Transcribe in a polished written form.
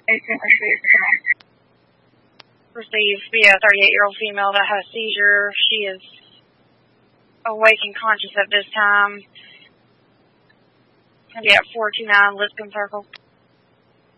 Received via a 38-year-old female that had a seizure. She is awake and conscious at this time. Going to be at 429 Lipscomb Circle.